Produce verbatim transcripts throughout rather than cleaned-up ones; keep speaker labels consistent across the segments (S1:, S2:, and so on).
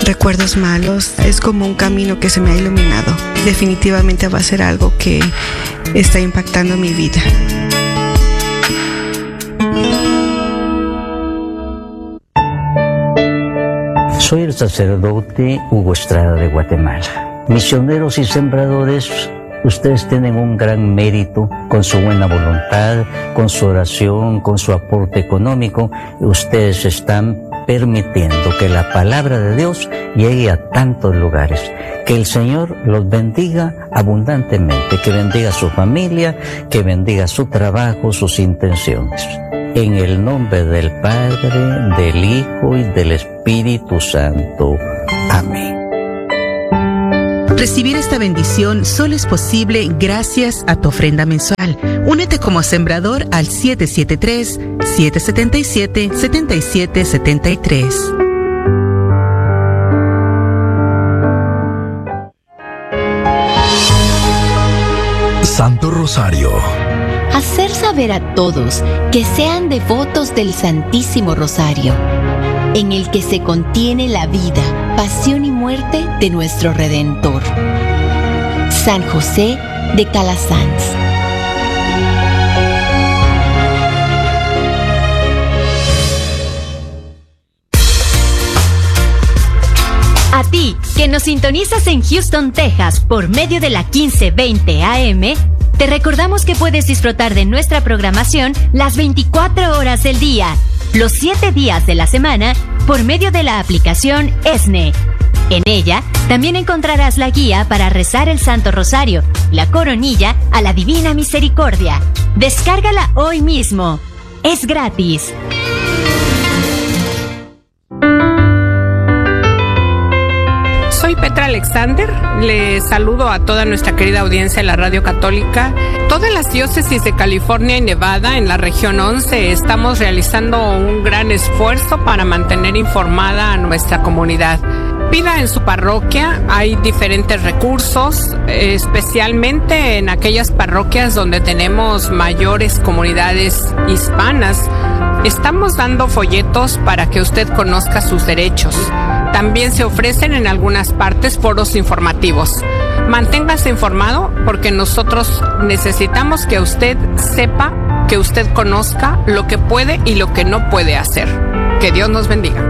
S1: recuerdos malos. Es como un camino que se me ha iluminado. Definitivamente va a ser algo que está impactando mi vida.
S2: Soy el sacerdote Hugo Estrada de Guatemala. Misioneros y sembradores, ustedes tienen un gran mérito con su buena voluntad, con su oración, con su aporte económico. Ustedes están permitiendo que la palabra de Dios llegue a tantos lugares. Que el Señor los bendiga abundantemente, que bendiga a su familia, que bendiga su trabajo, sus intenciones. En el nombre del Padre, del Hijo y del Espíritu Santo. Amén.
S3: Recibir esta bendición solo es posible gracias a tu ofrenda mensual. Únete como sembrador al siete siete tres, siete siete siete, siete siete siete tres.
S4: Santo Rosario.
S5: Hacer saber a todos que sean devotos del Santísimo Rosario, en el que se contiene la vida, pasión y muerte de nuestro Redentor. San José de Calasanz.
S6: A ti, que nos sintonizas en Houston, Texas, por medio de la quince veinte A M, te recordamos que puedes disfrutar de nuestra programación las veinticuatro horas del día, los siete días de la semana, por medio de la aplicación ESNE. En ella, también encontrarás la guía para rezar el Santo Rosario, la coronilla a la Divina Misericordia. Descárgala hoy mismo. Es gratis.
S7: Soy Petra Alexander, le saludo a toda nuestra querida audiencia de la Radio Católica. Todas las diócesis de California y Nevada, en la región once, estamos realizando un gran esfuerzo para mantener informada a nuestra comunidad. Pida en su parroquia, hay diferentes recursos, especialmente en aquellas parroquias donde tenemos mayores comunidades hispanas. Estamos dando folletos para que usted conozca sus derechos. También se ofrecen en algunas partes foros informativos. Manténgase informado porque nosotros necesitamos que usted sepa, que usted conozca lo que puede y lo que no puede hacer. Que Dios nos bendiga.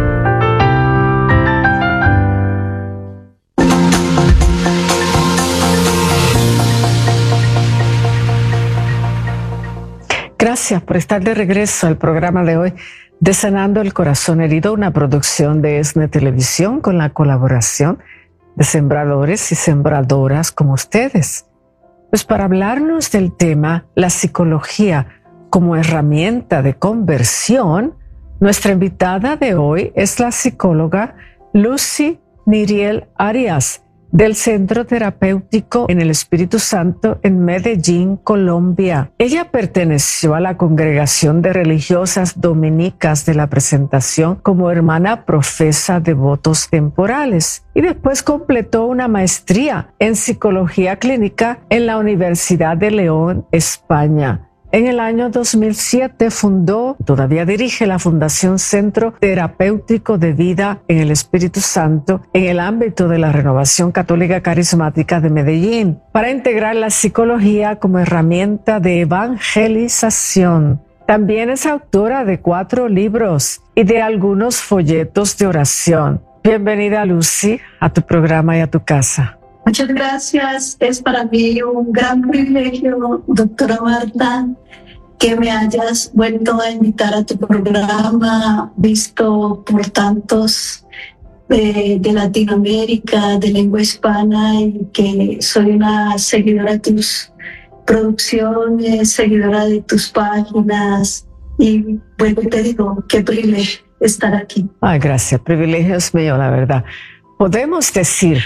S8: Gracias por estar de regreso al programa de hoy de Sanando el Corazón Herido, una producción de ESNE Televisión con la colaboración de sembradores y sembradoras como ustedes. Pues para hablarnos del tema, la psicología como herramienta de conversión, nuestra invitada de hoy es la psicóloga Lucy Niriel Arias, del Centro Terapéutico en el Espíritu Santo en Medellín, Colombia. Ella perteneció a la Congregación de Religiosas Dominicas de la Presentación como hermana profesa de votos temporales y después completó una maestría en Psicología Clínica en la Universidad de León, España. En el año dos mil siete fundó, todavía dirige la Fundación Centro Terapéutico de Vida en el Espíritu Santo en el ámbito de la Renovación Católica Carismática de Medellín, para integrar la psicología como herramienta de evangelización. También es autora de cuatro libros y de algunos folletos de oración. Bienvenida, Lucy, a tu programa y a tu casa.
S9: Muchas gracias. Es para mí un gran privilegio, doctora Marta, que me hayas vuelto a invitar a tu programa, visto por tantos de, de Latinoamérica, de lengua hispana, y que soy una seguidora de tus producciones, seguidora de tus páginas. Y bueno, te digo, qué privilegio estar aquí.
S8: Ay, gracias. Privilegio es mío, la verdad. Podemos decir,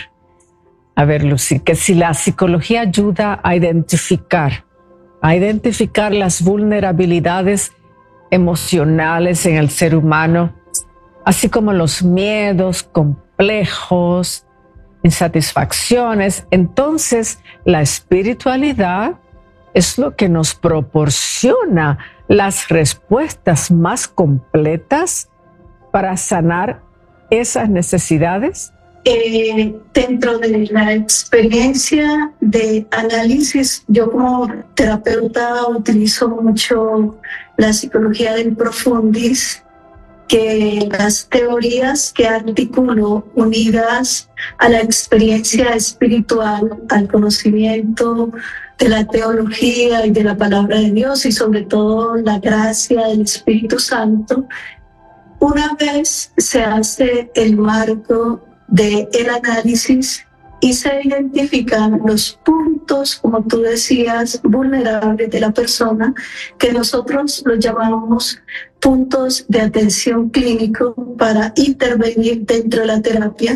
S8: a ver, Lucy, que si la psicología ayuda a identificar, a identificar las vulnerabilidades emocionales en el ser humano, así como los miedos, complejos, insatisfacciones, entonces la espiritualidad es lo que nos proporciona las respuestas más completas para sanar esas necesidades.
S9: Eh, dentro de la experiencia de análisis, yo como terapeuta utilizo mucho la psicología del profundis, que las teorías que articulo unidas a la experiencia espiritual, al conocimiento de la teología y de la palabra de Dios, y sobre todo la gracia del Espíritu Santo, una vez se hace el marco del análisis y se identifican los puntos, como tú decías, vulnerables de la persona, que nosotros los llamamos puntos de atención clínico para intervenir dentro de la terapia.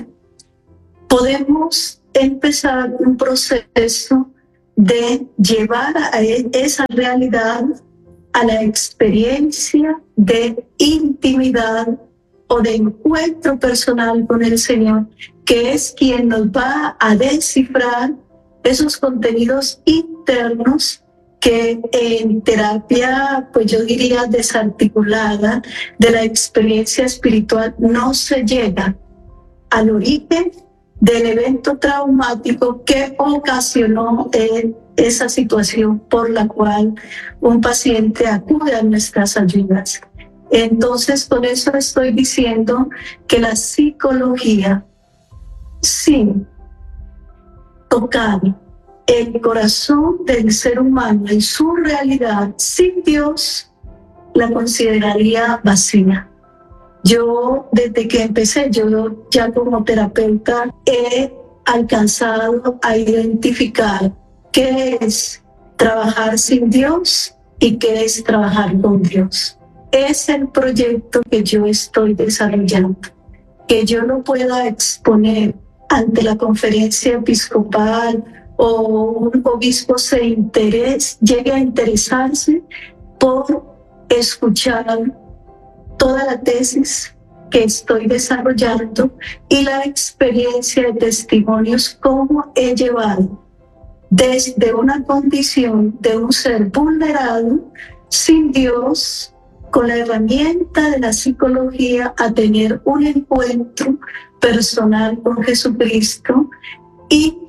S9: Podemos empezar un proceso de llevar a esa realidad a la experiencia de intimidad o de encuentro personal con el Señor, que es quien nos va a descifrar esos contenidos internos que en terapia, pues yo diría desarticulada de la experiencia espiritual, no se llega al origen del evento traumático que ocasionó eh, esa situación por la cual un paciente acude a nuestras ayudas. Entonces, por eso estoy diciendo que la psicología, sin tocar el corazón del ser humano en su realidad, sin Dios, la consideraría vacía. Yo, desde que empecé, yo ya como terapeuta he alcanzado a identificar qué es trabajar sin Dios y qué es trabajar con Dios. Es el proyecto que yo estoy desarrollando, que yo no pueda exponer ante la conferencia episcopal o un obispo se interese, llegue a interesarse por escuchar toda la tesis que estoy desarrollando y la experiencia de testimonios, cómo he llevado desde una condición de un ser vulnerado, sin Dios, con la herramienta de la psicología, a tener un encuentro personal con Jesucristo y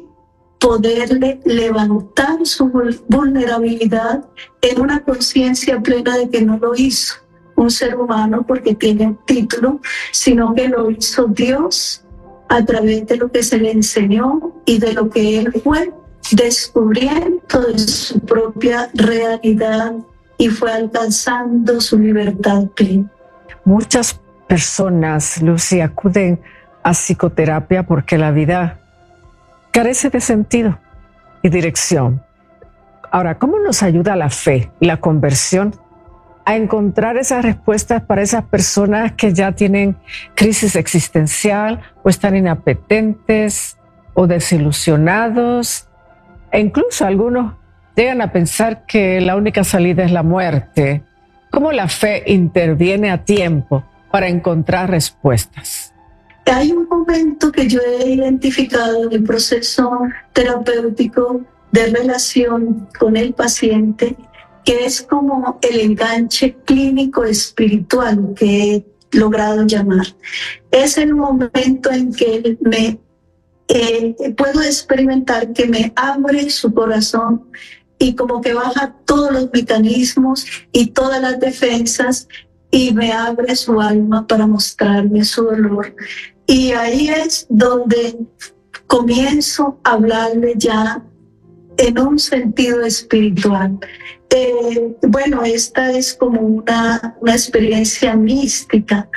S9: poderle levantar su vulnerabilidad en una conciencia plena de que no lo hizo un ser humano porque tiene un título, sino que lo hizo Dios a través de lo que se le enseñó y de lo que él fue descubriendo de su propia realidad y fue alcanzando su libertad plena.
S8: Muchas personas, Lucy, acuden a psicoterapia porque la vida carece de sentido y dirección. Ahora, ¿cómo nos ayuda la fe y la conversión a encontrar esas respuestas para esas personas que ya tienen crisis existencial o están inapetentes o desilusionados? E incluso algunos llegan a pensar que la única salida es la muerte. ¿Cómo la fe interviene a tiempo para encontrar respuestas?
S9: Hay un momento que yo he identificado en el proceso terapéutico de relación con el paciente, que es como el enganche clínico espiritual que he logrado llamar. Es el momento en que me eh, puedo experimentar que me abre su corazón y como que baja todos los mecanismos y todas las defensas y me abre su alma para mostrarme su dolor. Y ahí es donde comienzo a hablarle ya en un sentido espiritual. Eh, bueno, esta es como una, una experiencia mística,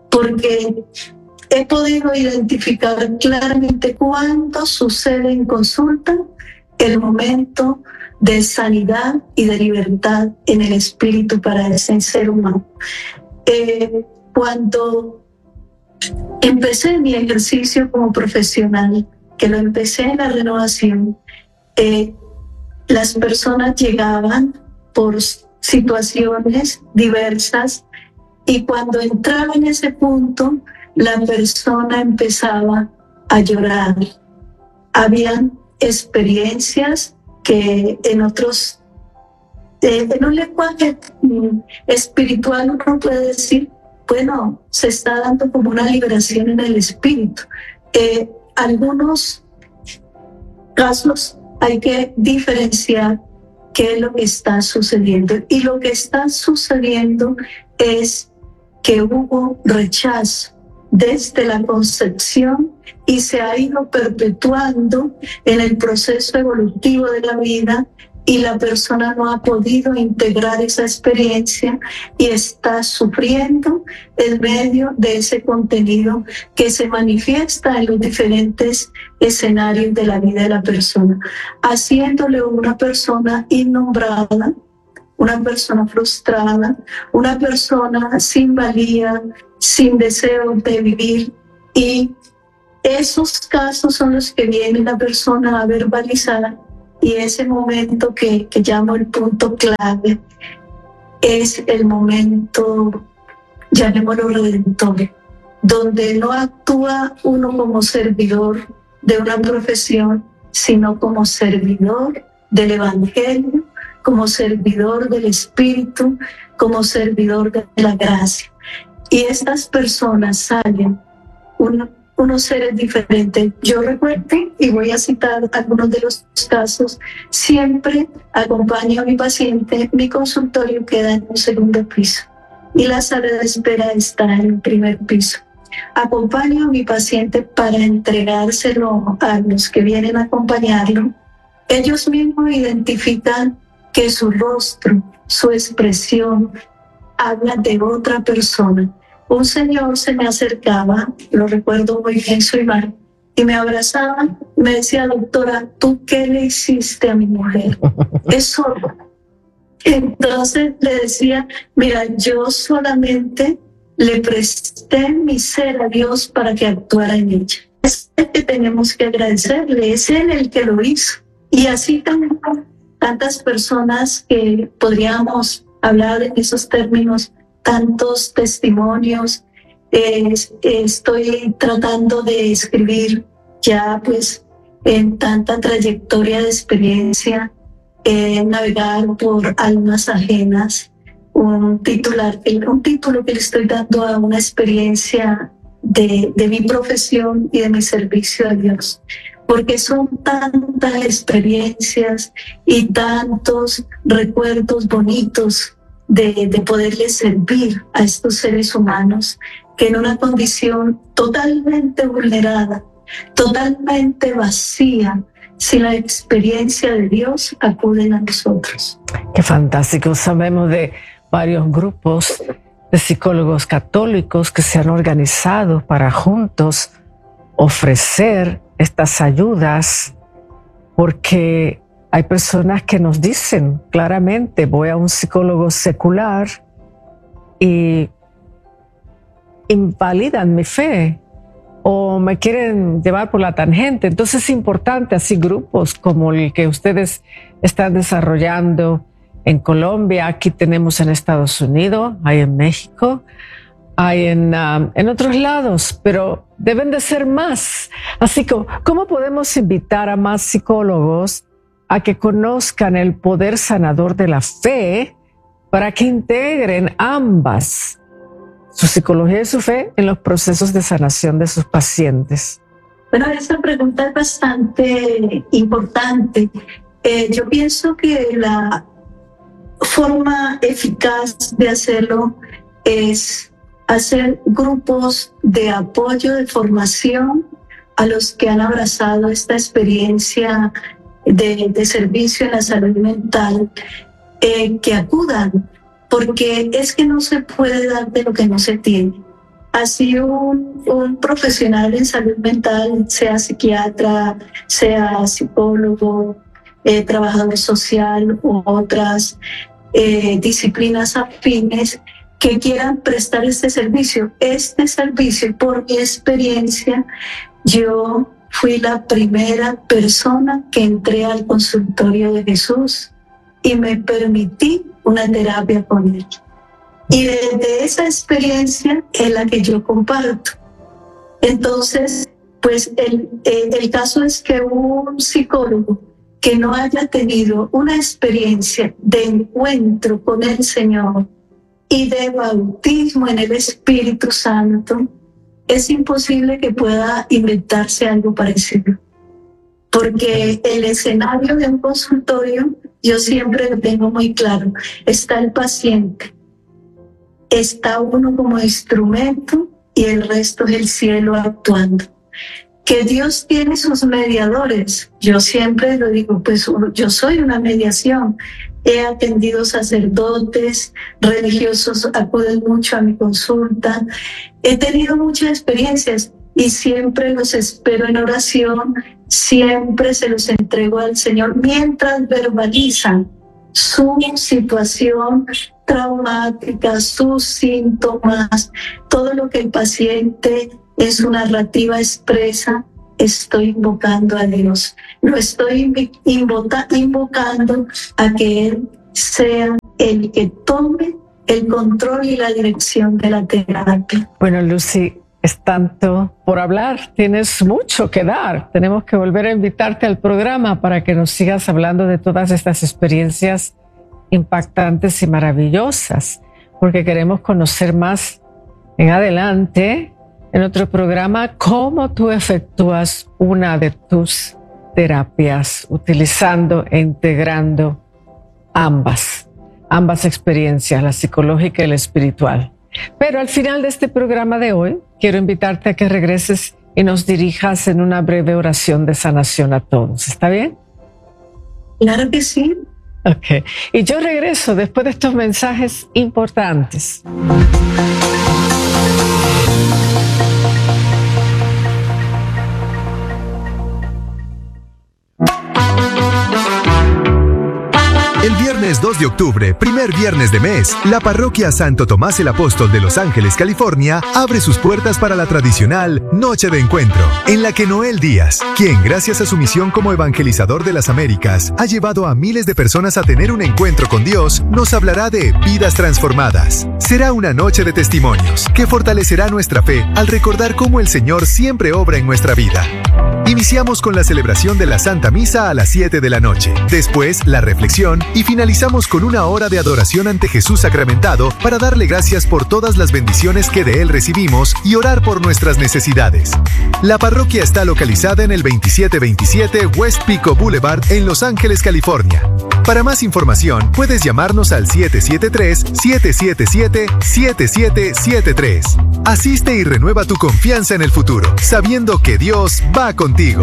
S9: porque he podido identificar claramente cuándo sucede en consulta el momento de sanidad y de libertad en el espíritu para ese ser humano. Eh, cuando empecé mi ejercicio como profesional, que lo empecé en la renovación, eh, las personas llegaban por situaciones diversas y cuando entraba en ese punto, la persona empezaba a llorar. Habían experiencias que en otros, eh, en un lenguaje espiritual uno puede decir, bueno, se está dando como una liberación en el espíritu, eh, algunos casos hay que diferenciar qué es lo que está sucediendo. Y lo que está sucediendo es que hubo rechazo desde la concepción y se ha ido perpetuando en el proceso evolutivo de la vida, y la persona no ha podido integrar esa experiencia y está sufriendo en medio de ese contenido que se manifiesta en los diferentes escenarios de la vida de la persona, haciéndole una persona innombrada, una persona frustrada, una persona sin valía, sin deseo de vivir. Y esos casos son los que viene la persona a verbalizar. Y ese momento que, que llamo el punto clave es el momento, llamémoslo redentor, donde no actúa uno como servidor de una profesión, sino como servidor del Evangelio, como servidor del Espíritu, como servidor de la gracia. Y estas personas salen uno, unos seres diferentes. Yo recuerdo, y voy a citar algunos de los casos, siempre acompaño a mi paciente, mi consultorio queda en un segundo piso y la sala de espera está en el primer piso. Acompaño a mi paciente para entregárselo a los que vienen a acompañarlo. Ellos mismos identifican que su rostro, su expresión, habla de otra persona. Un señor se me acercaba, lo recuerdo muy bien, su Iván, y me abrazaba y me decía: doctora, ¿tú qué le hiciste a mi mujer? Es sorda. Entonces le decía: mira, yo solamente le presté mi ser a Dios para que actuara en ella. Es el que tenemos que agradecerle, es Él el que lo hizo. Y así también tantas personas que podríamos hablar en esos términos, tantos testimonios. Eh, estoy tratando de escribir ya pues en tanta trayectoria de experiencia, eh, navegar por almas ajenas, un titular, un título que le estoy dando a una experiencia de, de mi profesión y de mi servicio a Dios, porque son tantas experiencias y tantos recuerdos bonitos De, de poderle servir a estos seres humanos que en una condición totalmente vulnerada, totalmente vacía, sin la experiencia de Dios, acuden a nosotros.
S8: Qué fantástico. Sabemos de varios grupos de psicólogos católicos que se han organizado para juntos ofrecer estas ayudas, porque hay personas que nos dicen claramente: voy a un psicólogo secular y invalidan mi fe o me quieren llevar por la tangente. Entonces es importante, así grupos como el que ustedes están desarrollando en Colombia, aquí tenemos en Estados Unidos, hay en México, hay en, um, en otros lados, pero deben de ser más. Así que, ¿cómo podemos invitar a más psicólogos a que conozcan el poder sanador de la fe para que integren ambas, su psicología y su fe, en los procesos de sanación de sus pacientes?
S9: Bueno, esa pregunta es bastante importante. Eh, yo pienso que la forma eficaz de hacerlo es hacer grupos de apoyo, de formación a los que han abrazado esta experiencia De, de servicio en la salud mental, eh, que acudan, porque es que no se puede dar de lo que no se tiene. Así un, un profesional en salud mental, sea psiquiatra, sea psicólogo, eh, trabajador social u otras eh, disciplinas afines que quieran prestar este servicio. Este servicio, por mi experiencia, yo fui la primera persona que entré al consultorio de Jesús y me permití una terapia con Él. Y desde esa experiencia es la que yo comparto. Entonces, pues el, el caso es que un psicólogo que no haya tenido una experiencia de encuentro con el Señor y de bautismo en el Espíritu Santo, es imposible que pueda inventarse algo parecido. Porque el escenario de un consultorio, yo siempre lo tengo muy claro. Está el paciente, está uno como instrumento y el resto es el cielo actuando. Que Dios tiene sus mediadores. Yo siempre lo digo, pues yo soy una mediación. He atendido sacerdotes, religiosos acuden mucho a mi consulta. He tenido muchas experiencias y siempre los espero en oración, siempre se los entrego al Señor mientras verbalizan su situación traumática, sus síntomas, todo lo que el paciente en su narrativa expresa. Estoy invocando a Dios, lo estoy invoca, invocando a que Él sea el que tome el control y la dirección de la terapia.
S8: Bueno, Lucy, es tanto por hablar, tienes mucho que dar. Tenemos que volver a invitarte al programa para que nos sigas hablando de todas estas experiencias impactantes y maravillosas, porque queremos conocer más en adelante en otro programa cómo tú efectúas una de tus terapias utilizando e integrando ambas, ambas experiencias, la psicológica y la espiritual. Pero al final de este programa de hoy, quiero invitarte a que regreses y nos dirijas en una breve oración de sanación a todos. ¿Está bien?
S9: Claro que sí.
S8: Ok. Y yo regreso después de estos mensajes importantes.
S10: El viernes dos de octubre, primer viernes de mes, la parroquia Santo Tomás el Apóstol de Los Ángeles, California, abre sus puertas para la tradicional Noche de Encuentro, en la que Noel Díaz, quien gracias a su misión como evangelizador de las Américas, ha llevado a miles de personas a tener un encuentro con Dios, nos hablará de vidas transformadas. Será una noche de testimonios que fortalecerá nuestra fe al recordar cómo el Señor siempre obra en nuestra vida. Iniciamos con la celebración de la Santa Misa a las siete de la noche, después la reflexión y finalizamos con una hora de adoración ante Jesús sacramentado para darle gracias por todas las bendiciones que de Él recibimos y orar por nuestras necesidades. La parroquia está localizada en el veintisiete veintisiete West Pico Boulevard en Los Ángeles, California. Para más información, puedes llamarnos al siete siete tres, siete siete siete, siete siete siete tres. Asiste y renueva tu confianza en el futuro, sabiendo que Dios va contigo.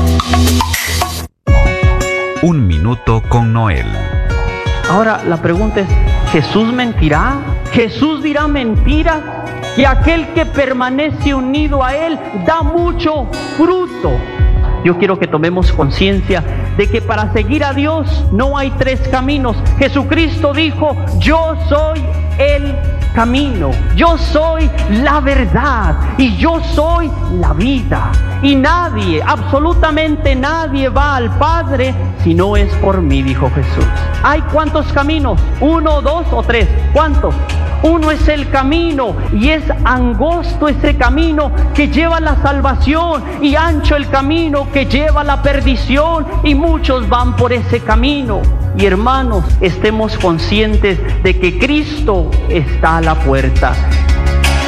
S11: Un minuto con Noel.
S12: Ahora la pregunta es, ¿Jesús mentirá? ¿Jesús dirá mentiras? Que aquel que permanece unido a Él da mucho fruto. Yo quiero que tomemos conciencia de que para seguir a Dios no hay tres caminos. Jesucristo dijo, yo soy el camino, yo soy la verdad y yo soy la vida. Y nadie, absolutamente nadie va al Padre si no es por mí, dijo Jesús. ¿Hay cuántos caminos? ¿Uno, dos o tres? ¿Cuántos? Uno es el camino y es angosto ese camino que lleva a la salvación y ancho el camino que lleva a la perdición y muchos van por ese camino. Y hermanos, estemos conscientes de que Cristo está a la puerta.